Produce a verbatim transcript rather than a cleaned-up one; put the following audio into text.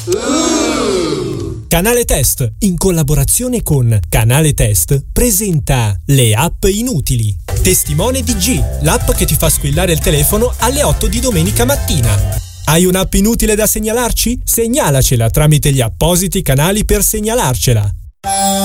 Canale Test, in collaborazione con Canale Test, presenta Le app inutili. Testimone di G, l'app che ti fa squillare il telefono alle otto di domenica mattina. Hai un'app inutile da segnalarci? Segnalacela tramite gli appositi canali per segnalarcela.